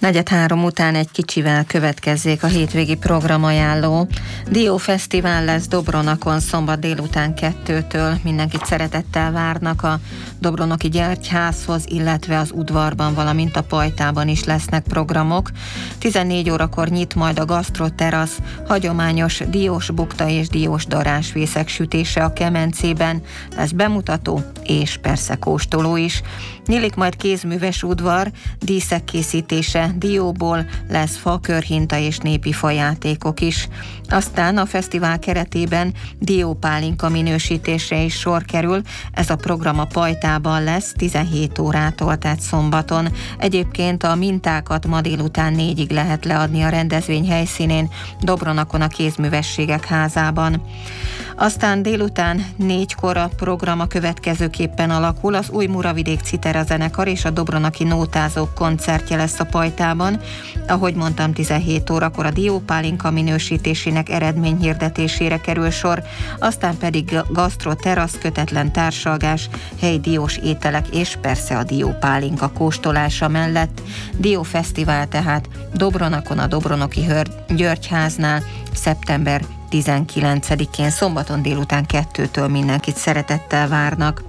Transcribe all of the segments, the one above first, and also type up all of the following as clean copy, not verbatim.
4:03 után egy kicsivel következzék a hétvégi programajánló. Diófesztivál lesz Dobronakon szombat délután 2-től. Mindenkit szeretettel várnak a Dobronoki Gyertyházhoz, illetve az udvarban, valamint a Pajtában is lesznek programok. 14 órakor nyit majd a gasztroterasz, hagyományos diós bukta és diós darásvészek sütése a kemencében. Lesz bemutató és persze kóstoló is. Nyílik majd kézműves udvar, díszek készítése dióból, lesz fa, körhinta és népi fajátékok is. Aztán a fesztivál keretében diópálinka minősítésre is sor kerül. Ez a program a Pajtában lesz 17 órától, tehát szombaton. Egyébként a mintákat ma délután 4-ig lehet leadni a rendezvény helyszínén, Dobronakon a Kézművességek házában. Aztán délután 4-kor a program a következőképpen alakul. Az Új Muravidék Citera zenekar és a Dobronaki Nótázók koncertje lesz a Pajtában. Ahogy mondtam, 17 órakor a diópálinka minősítésének eredményhirdetésére kerül sor, aztán pedig gasztroterasz, kötetlen társalgás, helyi diós ételek és persze a diópálinka kóstolása mellett. Diófesztivál tehát Dobronakon a Dobronoki Györgyháznál szeptember 19-én szombaton délután 2-től mindenkit szeretettel várnak.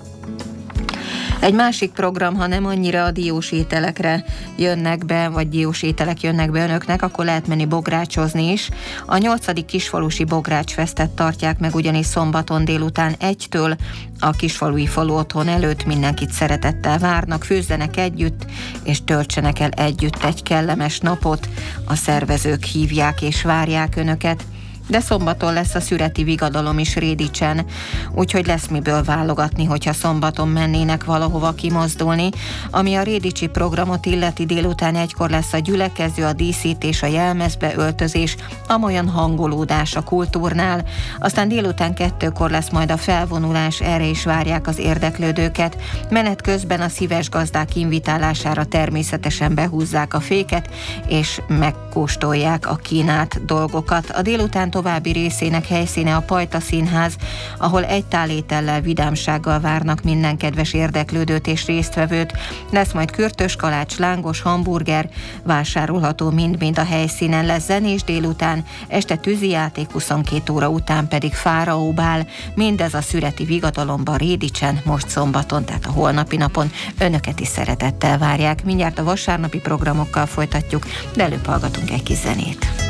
Egy másik program, ha nem annyira a diós ételekre jönnek be, vagy diós ételek jönnek be önöknek, akkor lehet menni bográcsozni is. A 8. kisfalusi bográcsfesztet tartják meg ugyanis szombaton délután 1-től. A kisfalui falu otthon előtt mindenkit szeretettel várnak, főzzenek együtt, és töltsenek el együtt egy kellemes napot. A szervezők hívják és várják önöket. De szombaton lesz a szüreti vigadalom is Rédicsen, úgyhogy lesz miből válogatni, hogyha szombaton mennének valahova kimozdulni. Ami a rédicsi programot illeti, délután 1-kor lesz a gyülekező, a díszítés, a jelmezbe öltözés, amolyan hangolódás a kultúrnál. Aztán délután 2-kor lesz majd a felvonulás, erre is várják az érdeklődőket. Menet közben a szíves gazdák invitálására természetesen behúzzák a féket, és megkóstolják a kínált dolgokat. A délután további részének helyszíne a Pajta Színház, ahol egy tál étellel, vidámsággal várnak minden kedves érdeklődőt és résztvevőt. Lesz majd kürtös kalács, lángos, hamburger, vásárolható mind-mind a helyszínen. Lesz zenés délután, este tűzijáték, 22 óra után pedig fáraóbál. Mindez a szüreti vigadalomban Rédicsen most szombaton, tehát a holnapi napon. Önöket is szeretettel várják. Mindjárt a vasárnapi programokkal folytatjuk, de előbb hallgatunk egy kis zenét.